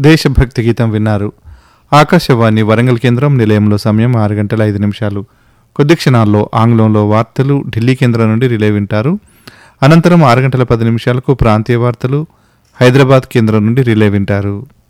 దేశభక్తి గీతం విన్నారు. ఆకాశవాణి వరంగల్ కేంద్రం. నిలయంలో సమయం 6:05. కొద్ది క్షణాల్లో ఆంగ్లంలో వార్తలు ఢిల్లీ కేంద్రం నుండి రిలే వింటారు. అనంతరం 6:10 ప్రాంతీయ వార్తలు హైదరాబాద్ కేంద్రం నుండి రిలే వింటారు.